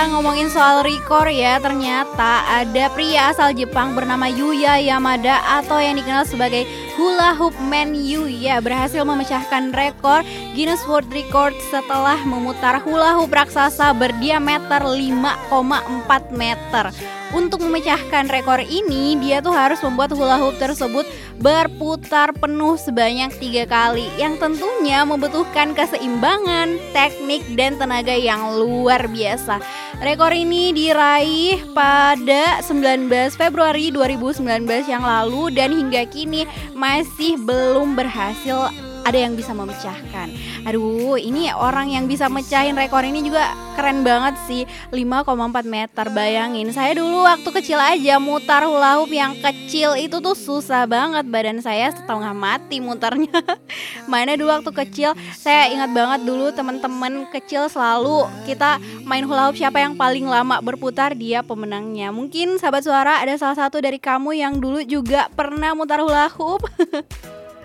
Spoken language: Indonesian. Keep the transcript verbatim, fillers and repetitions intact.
Suara ngomongin soal rekor ya, ternyata ada pria asal Jepang bernama Yuya Yamada atau yang dikenal sebagai Hula Hoop Man Yuya berhasil memecahkan rekor Guinness World Record setelah memutar hula hoop raksasa berdiameter lima koma empat meter. Untuk memecahkan rekor ini, dia tuh harus membuat hula hoop tersebut berputar penuh sebanyak tiga kali, yang tentunya membutuhkan keseimbangan, teknik, dan tenaga yang luar biasa. Rekor ini diraih pada sembilan belas Februari dua ribu sembilan belas yang lalu dan hingga kini masih belum berhasil ada yang bisa memecahkan. Aduh, ini orang yang bisa mecahin rekor ini juga keren banget sih, lima koma empat meter. Bayangin, saya dulu waktu kecil aja mutar hula hoop yang kecil itu tuh susah banget, badan saya setengah mati mutarnya. Mana dulu waktu kecil, saya ingat banget dulu teman-teman kecil selalu kita main hula hoop, siapa yang paling lama berputar dia pemenangnya. Mungkin sahabat suara ada salah satu dari kamu yang dulu juga pernah mutar hula hoop.